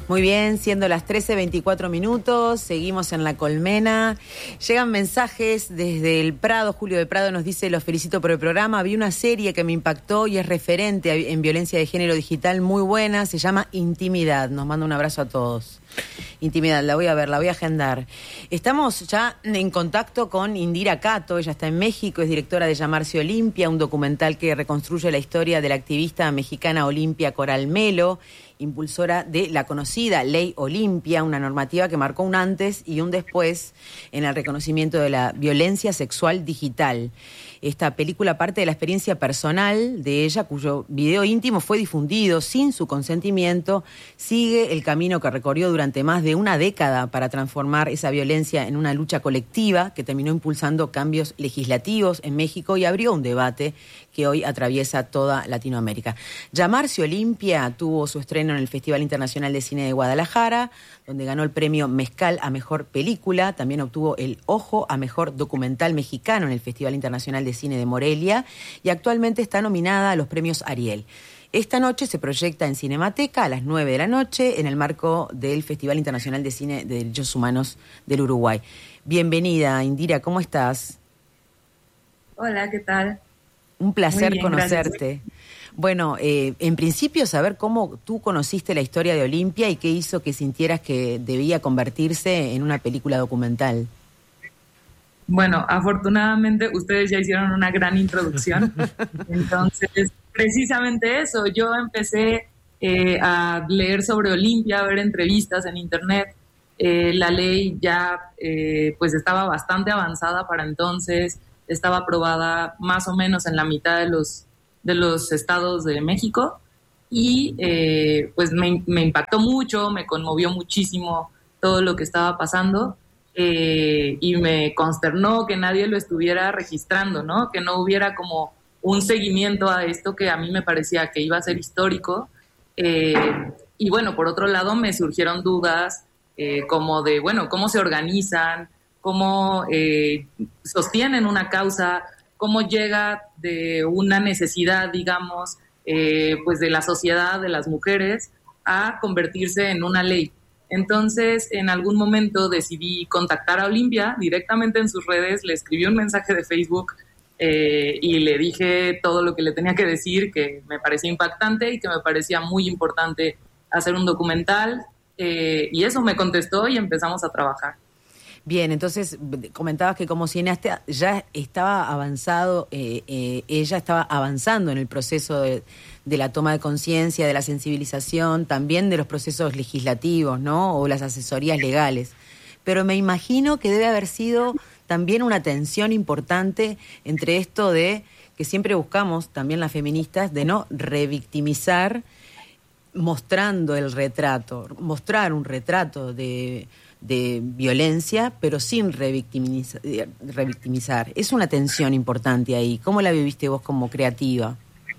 Muy bien, siendo las 13:24, seguimos en La Colmena. Llegan mensajes desde el Prado. Julio de Prado nos dice: los felicito por el programa. Vi una serie que me impactó y es referente en violencia de género digital, muy buena. Se llama Intimidad. Nos manda un abrazo a todos. Intimidad, la voy a ver, la voy a agendar. Estamos ya en contacto con Indira Cato. Ella está en México, es directora de Llamarse Olimpia, un documental que reconstruye la historia de la activista mexicana Olimpia Coral Melo, impulsora de la conocida Ley Olimpia, una normativa que marcó un antes y un después en el reconocimiento de la violencia sexual digital. Esta película parte de la experiencia personal de ella, cuyo video íntimo fue difundido sin su consentimiento. Sigue el camino que recorrió durante más de una década para transformar esa violencia en una lucha colectiva que terminó impulsando cambios legislativos en México y abrió un debate que hoy atraviesa toda Latinoamérica. Llamarse Olimpia tuvo su estreno en el Festival Internacional de Cine de Guadalajara, donde ganó el premio Mezcal a Mejor Película. También obtuvo el Ojo a Mejor Documental Mexicano en el Festival Internacional de Cine de Morelia y actualmente está nominada a los premios Ariel. Esta noche se proyecta en Cinemateca a las 9 de la noche en el marco del Festival Internacional de Cine de Derechos Humanos del Uruguay. Bienvenida, Indira, ¿cómo estás? Hola, ¿qué tal? Un placer bien, conocerte. Gracias. Bueno, en principio saber cómo tú conociste la historia de Olimpia y qué hizo que sintieras que debía convertirse en una película documental. Bueno, afortunadamente ustedes ya hicieron una gran introducción. Entonces, precisamente eso, yo empecé a leer sobre Olimpia, a ver entrevistas en internet. La ley ya pues estaba bastante avanzada para entonces, estaba aprobada más o menos en la mitad de los estados de México y pues me impactó mucho, me conmovió muchísimo todo lo que estaba pasando. Y me consternó que nadie lo estuviera registrando, ¿no? Que no hubiera como un seguimiento a esto que a mí me parecía que iba a ser histórico. Y bueno, por otro lado me surgieron dudas como de, bueno, cómo se organizan, cómo sostienen una causa, cómo llega de una necesidad, digamos, pues de la sociedad, de las mujeres, a convertirse en una ley. Entonces, en algún momento decidí contactar a Olimpia directamente en sus redes, le escribí un mensaje de Facebook y le dije todo lo que le tenía que decir, que me parecía impactante y que me parecía muy importante hacer un documental. Y eso me contestó y empezamos a trabajar. Bien, entonces comentabas que como cineasta ya estaba avanzado, ella estaba avanzando en el proceso de la toma de conciencia, de la sensibilización, también de los procesos legislativos, ¿no? O las asesorías legales. Pero me imagino que debe haber sido también una tensión importante entre esto de que siempre buscamos, también las feministas, de no revictimizar mostrando el retrato, mostrar un retrato de violencia, pero sin revictimizar. Es una tensión importante ahí. ¿Cómo la viviste vos como creativa?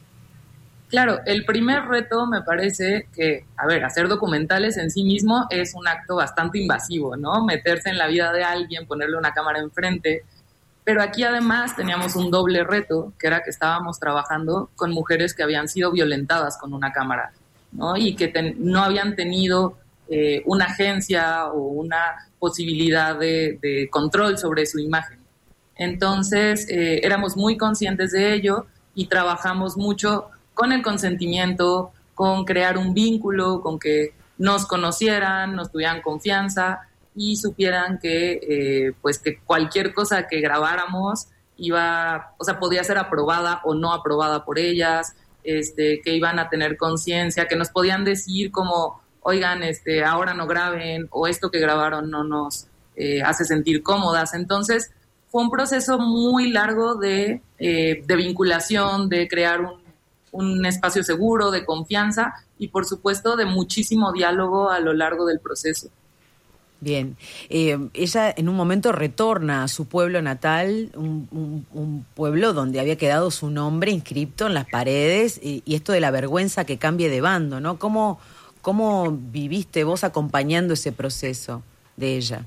Claro, el primer reto me parece que, hacer documentales en sí mismo es un acto bastante invasivo, ¿no? Meterse en la vida de alguien, ponerle una cámara enfrente. Pero aquí además teníamos un doble reto, que era que estábamos trabajando con mujeres que habían sido violentadas con una cámara, ¿no? Y que no habían tenido una agencia o una posibilidad de control sobre su imagen. Entonces, éramos muy conscientes de ello y trabajamos mucho con el consentimiento, con crear un vínculo, con que nos conocieran, nos tuvieran confianza y supieran que, pues que cualquier cosa que grabáramos podía ser aprobada o no aprobada por ellas, que iban a tener conciencia, que nos podían decir como, oigan, ahora no graben, o esto que grabaron no nos hace sentir cómodas. Entonces, fue un proceso muy largo de vinculación, de crear un espacio seguro, de confianza y, por supuesto, de muchísimo diálogo a lo largo del proceso. Bien. Ella en un momento retorna a su pueblo natal, un pueblo donde había quedado su nombre inscripto en las paredes, y esto de la vergüenza que cambie de bando, ¿no? ¿Cómo viviste vos acompañando ese proceso de ella?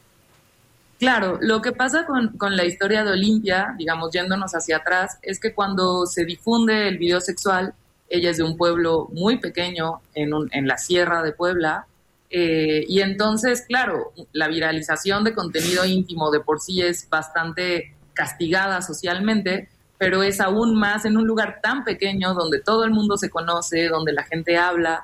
Claro, lo que pasa con la historia de Olimpia, digamos, yéndonos hacia atrás, es que cuando se difunde el video sexual, ella es de un pueblo muy pequeño en la Sierra de Puebla, Y entonces, claro, la viralización de contenido íntimo de por sí es bastante castigada socialmente, pero es aún más en un lugar tan pequeño donde todo el mundo se conoce, donde la gente habla.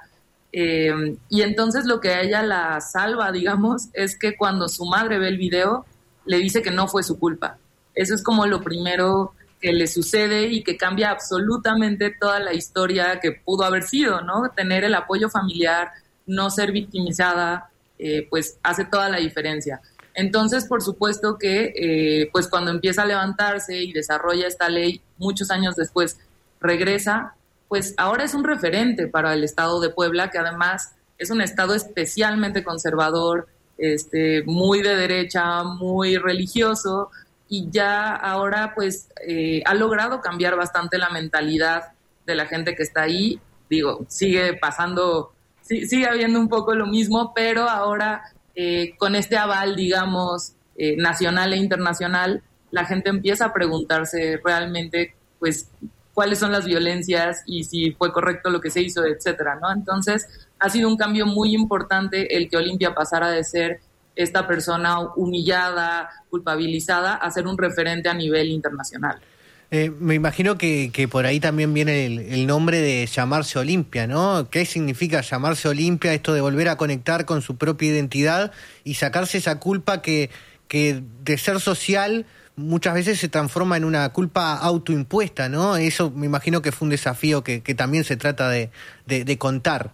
Y entonces lo que a ella la salva, digamos, es que cuando su madre ve el video, le dice que no fue su culpa. Eso es como lo primero que le sucede y que cambia absolutamente toda la historia que pudo haber sido, ¿no? Tener el apoyo familiar, no ser victimizada, pues hace toda la diferencia. Entonces, por supuesto que pues cuando empieza a levantarse y desarrolla esta ley, muchos años después regresa, pues ahora es un referente para el estado de Puebla, que además es un estado especialmente conservador, muy de derecha, muy religioso, y ya ahora pues ha logrado cambiar bastante la mentalidad de la gente que está ahí. Digo, sigue pasando, sigue habiendo un poco lo mismo, pero ahora con este aval, digamos, nacional e internacional, la gente empieza a preguntarse realmente, pues, cuáles son las violencias y si fue correcto lo que se hizo, etcétera, ¿no? Entonces, ha sido un cambio muy importante el que Olimpia pasara de ser esta persona humillada, culpabilizada, a ser un referente a nivel internacional. Me imagino que por ahí también viene el nombre de llamarse Olimpia, ¿no? ¿Qué significa llamarse Olimpia? Esto de volver a conectar con su propia identidad y sacarse esa culpa que de ser social muchas veces se transforma en una culpa autoimpuesta, ¿no? Eso me imagino que fue un desafío que también se trata de contar.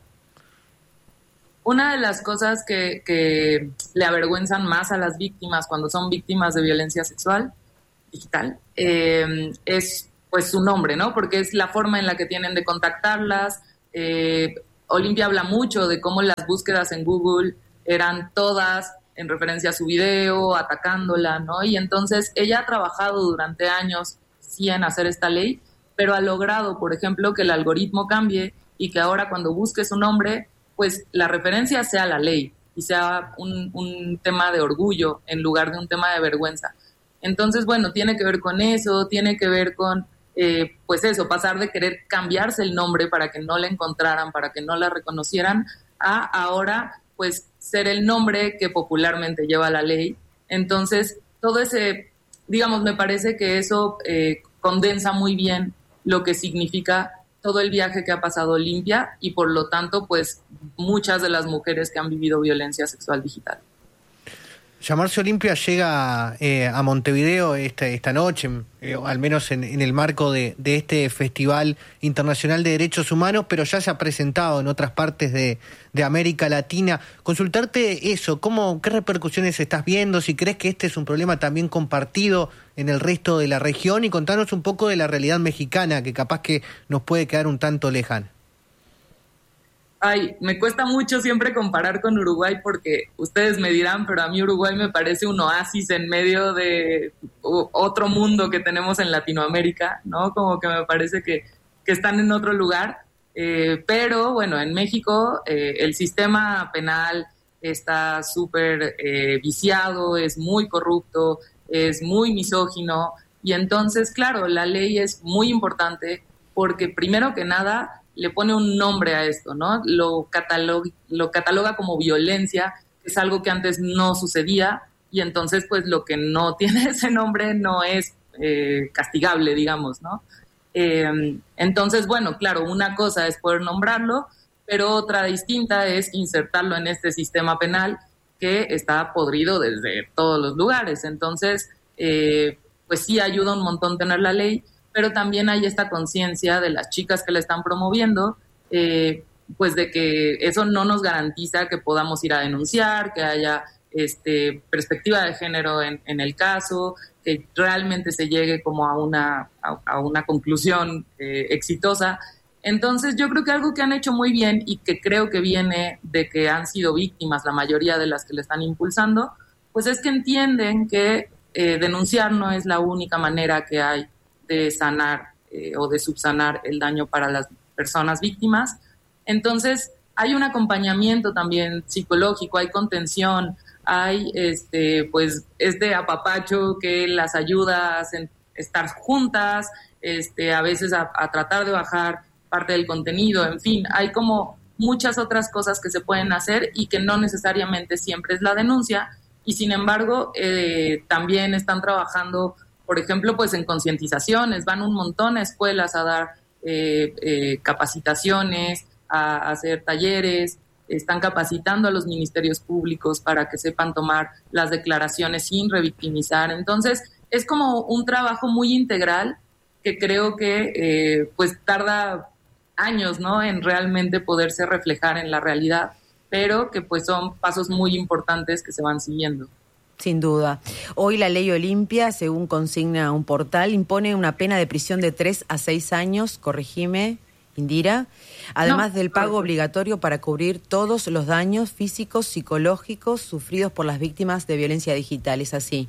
Una de las cosas que le avergüenzan más a las víctimas cuando son víctimas de violencia sexual digital es pues su nombre, ¿no? Porque es la forma en la que tienen de contactarlas. Olimpia habla mucho de cómo las búsquedas en Google eran todas en referencia a su video, atacándola, ¿no? Y entonces ella ha trabajado durante años sí en hacer esta ley, pero ha logrado, por ejemplo, que el algoritmo cambie y que ahora cuando busque su nombre, pues la referencia sea la ley y sea un tema de orgullo en lugar de un tema de vergüenza. Entonces, bueno, tiene que ver con eso, tiene que ver con, pues eso, pasar de querer cambiarse el nombre para que no la encontraran, para que no la reconocieran, a ahora, pues, ser el nombre que popularmente lleva la ley. Entonces, todo ese, digamos, me parece que eso condensa muy bien lo que significa todo el viaje que ha pasado Olimpia y, por lo tanto, pues, muchas de las mujeres que han vivido violencia sexual digital. Llamarse Olimpia llega a Montevideo esta noche, al menos en el marco de este Festival Internacional de Derechos Humanos, pero ya se ha presentado en otras partes de América Latina. Consultarte eso, ¿qué repercusiones estás viendo? Si crees que este es un problema también compartido en el resto de la región, y contanos un poco de la realidad mexicana, que capaz que nos puede quedar un tanto lejana. Ay, me cuesta mucho siempre comparar con Uruguay porque ustedes me dirán, pero a mí Uruguay me parece un oasis en medio de otro mundo que tenemos en Latinoamérica, ¿no? Como que me parece que están en otro lugar. Pero bueno, en México el sistema penal está súper viciado, es muy corrupto, es muy misógino, y entonces, claro, la ley es muy importante porque primero que nada le pone un nombre a esto, ¿no? Lo cataloga como violencia, que es algo que antes no sucedía, y entonces pues lo que no tiene ese nombre no es castigable, digamos, ¿no? Entonces, bueno, claro, una cosa es poder nombrarlo, pero otra distinta es insertarlo en este sistema penal que está podrido desde todos los lugares. Entonces, pues sí ayuda un montón tener la ley, pero también hay esta conciencia de las chicas que la están promoviendo, pues de que eso no nos garantiza que podamos ir a denunciar, que haya perspectiva de género en el caso, que realmente se llegue como a una conclusión exitosa. Entonces yo creo que algo que han hecho muy bien y que creo que viene de que han sido víctimas la mayoría de las que le están impulsando, pues es que entienden que denunciar no es la única manera que hay de sanar o de subsanar el daño para las personas víctimas. Entonces, hay un acompañamiento también psicológico, hay contención, hay pues apapacho que las ayuda a estar juntas, a veces a tratar de bajar parte del contenido, en fin, hay como muchas otras cosas que se pueden hacer y que no necesariamente siempre es la denuncia. Y sin embargo, también están trabajando, por ejemplo, pues en concientizaciones, van un montón a escuelas a dar capacitaciones, a hacer talleres, están capacitando a los ministerios públicos para que sepan tomar las declaraciones sin revictimizar. Entonces, es como un trabajo muy integral que creo que pues tarda años, ¿no?, en realmente poderse reflejar en la realidad, pero que pues son pasos muy importantes que se van siguiendo. Sin duda. Hoy la ley Olimpia, según consigna un portal, impone una pena de prisión de 3 a 6 años, corregime, Indira, además del pago obligatorio para cubrir todos los daños físicos, psicológicos sufridos por las víctimas de violencia digital. ¿Es así?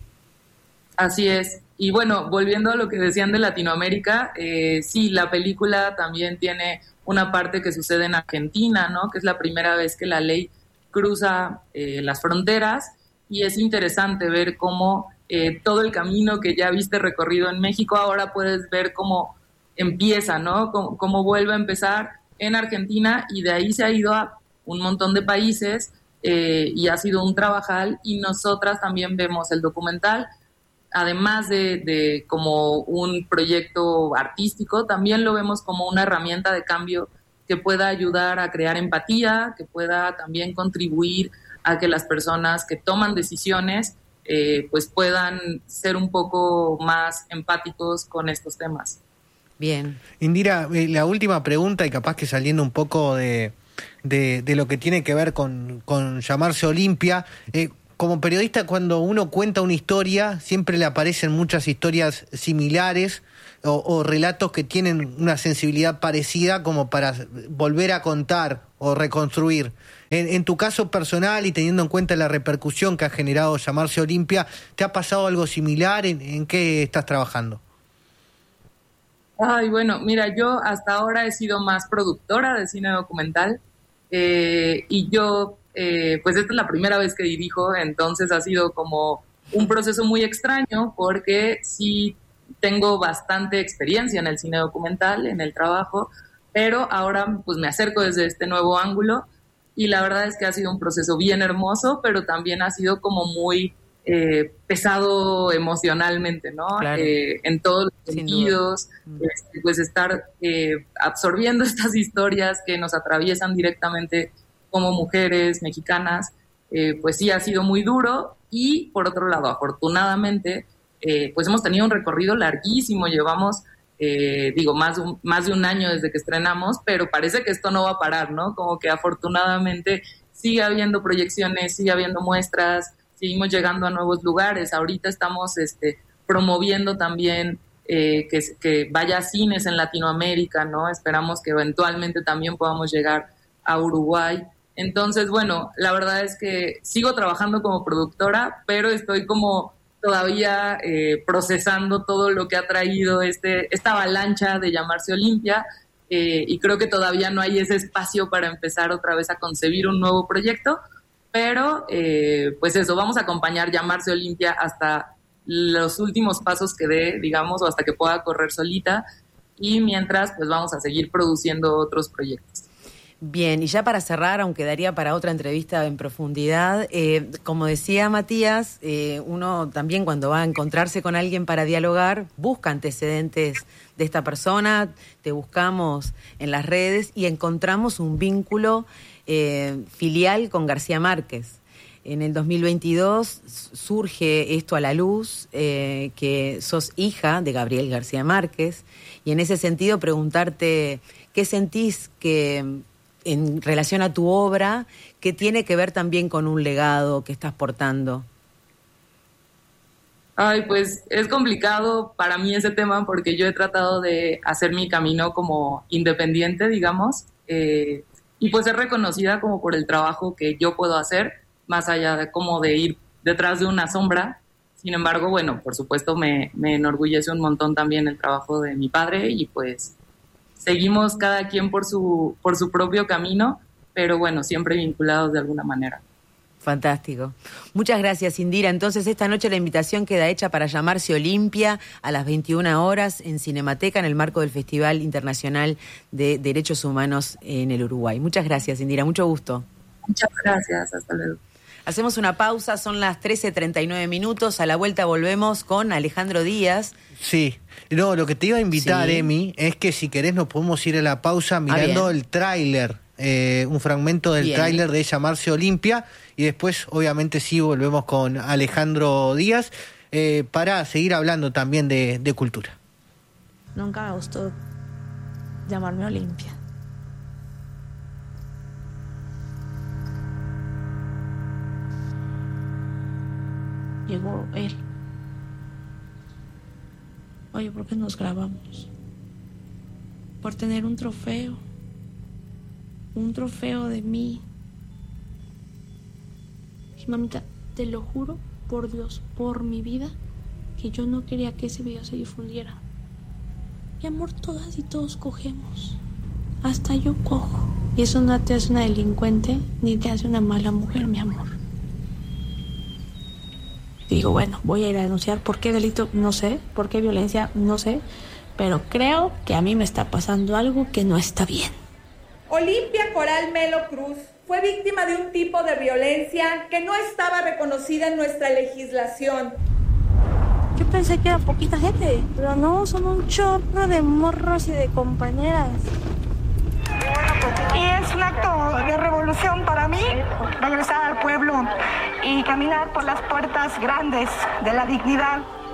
Así es. Y bueno, volviendo a lo que decían de Latinoamérica, sí, la película también tiene una parte que sucede en Argentina, ¿no?, que es la primera vez que la ley cruza las fronteras, y es interesante ver cómo todo el camino que ya viste recorrido en México, ahora puedes ver cómo empieza, ¿no?, cómo vuelve a empezar en Argentina, y de ahí se ha ido a un montón de países y ha sido un trabajal, y nosotras también vemos el documental, además de como un proyecto artístico, también lo vemos como una herramienta de cambio que pueda ayudar a crear empatía, que pueda también contribuir a que las personas que toman decisiones pues puedan ser un poco más empáticos con estos temas. Bien. Indira, la última pregunta, y capaz que saliendo un poco de lo que tiene que ver con llamarse Olimpia, como periodista, cuando uno cuenta una historia, siempre le aparecen muchas historias similares o relatos que tienen una sensibilidad parecida como para volver a contar o reconstruir. En tu caso personal y teniendo en cuenta la repercusión que ha generado llamarse Olimpia, ¿te ha pasado algo similar? ¿En qué estás trabajando? Ay, bueno, mira, yo hasta ahora he sido más productora de cine documental y yo... pues esta es la primera vez que dirijo, entonces ha sido como un proceso muy extraño porque sí tengo bastante experiencia en el cine documental, en el trabajo, pero ahora pues me acerco desde este nuevo ángulo, y la verdad es que ha sido un proceso bien hermoso, pero también ha sido como muy pesado emocionalmente, ¿no? Claro. En todos los sentidos, pues estar absorbiendo estas historias que nos atraviesan directamente como mujeres mexicanas, pues sí ha sido muy duro. Y por otro lado, afortunadamente, pues hemos tenido un recorrido larguísimo, llevamos, más de un año desde que estrenamos, pero parece que esto no va a parar, ¿no? Como que afortunadamente sigue habiendo proyecciones, sigue habiendo muestras, seguimos llegando a nuevos lugares. Ahorita estamos promoviendo también que vaya a cines en Latinoamérica, ¿no? Esperamos que eventualmente también podamos llegar a Uruguay. Entonces, bueno, la verdad es que sigo trabajando como productora, pero estoy como todavía procesando todo lo que ha traído esta avalancha de llamarse Olimpia, y creo que todavía no hay ese espacio para empezar otra vez a concebir un nuevo proyecto, pero pues eso, vamos a acompañar llamarse Olimpia hasta los últimos pasos que dé, digamos, o hasta que pueda correr solita, y mientras pues vamos a seguir produciendo otros proyectos. Bien, y ya para cerrar, aunque daría para otra entrevista en profundidad, como decía Matías, uno también cuando va a encontrarse con alguien para dialogar, busca antecedentes de esta persona, te buscamos en las redes y encontramos un vínculo filial con García Márquez. En el 2022 surge esto a la luz, que sos hija de Gabriel García Márquez, y en ese sentido preguntarte, ¿qué sentís que en relación a tu obra, que tiene que ver también con un legado que estás portando? Ay, pues es complicado para mí ese tema porque yo he tratado de hacer mi camino como independiente, digamos, y pues ser reconocida como por el trabajo que yo puedo hacer, más allá de como de ir detrás de una sombra. Sin embargo, bueno, por supuesto me enorgullece un montón también el trabajo de mi padre, y pues seguimos cada quien por su propio camino, pero bueno, siempre vinculados de alguna manera. Fantástico. Muchas gracias, Indira. Entonces, esta noche la invitación queda hecha para Llamarse Olimpia a las 21 horas en Cinemateca en el marco del Festival Internacional de Derechos Humanos en el Uruguay. Muchas gracias, Indira. Mucho gusto. Muchas gracias. Hasta luego. Hacemos una pausa, son las 13:39 minutos. A la vuelta volvemos con Alejandro Díaz. Sí, no, lo que te iba a invitar, sí, Emi, es que si querés nos podemos ir a la pausa mirando el tráiler, un fragmento del tráiler de Llamarse Olimpia, y después obviamente sí volvemos con Alejandro Díaz para seguir hablando también de cultura. Nunca me gustó llamarme Olimpia. Llegó él. Oye, ¿por qué nos grabamos? Por tener un trofeo de mí. Y mamita, te lo juro por Dios, por mi vida, que yo no quería que ese video se difundiera. Mi amor, todas y todos cogemos. Hasta yo cojo. Y eso no te hace una delincuente ni te hace una mala mujer, mi amor. Digo, bueno, voy a ir a denunciar. ¿Por qué delito? No sé. ¿Por qué violencia? No sé. Pero creo que a mí me está pasando algo que no está bien. Olimpia Coral Melo Cruz fue víctima de un tipo de violencia que no estaba reconocida en nuestra legislación. Yo pensé que era poquita gente, pero no, son un chorro de morros y de compañeras. Y es un acto de revolución para mí, regresar al pueblo y caminar por las puertas grandes de la dignidad